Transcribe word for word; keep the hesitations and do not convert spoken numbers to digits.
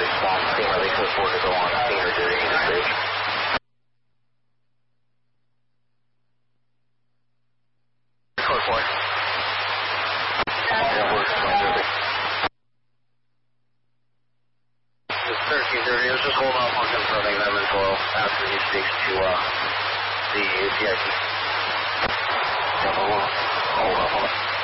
respond, seeing where they could afford to go on standard during the bridge. Code four. Yeah, we're twenty-three. It's thirteen thirty, let's just hold off on confirming them until after he speaks to uh, the C I T. Yeah, hold on. Hold on, hold on.